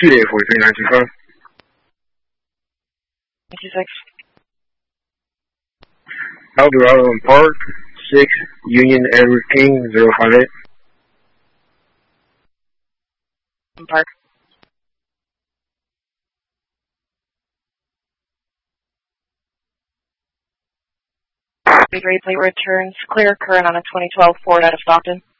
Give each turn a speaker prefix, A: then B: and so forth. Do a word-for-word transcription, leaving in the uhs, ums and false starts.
A: two day forty-three nine two five.
B: two six.
A: Eldorado and Park, six, Union Edward King, zero five eight.
B: Park. Three plate returns clear, current on a twenty twelve Ford out of Stockton.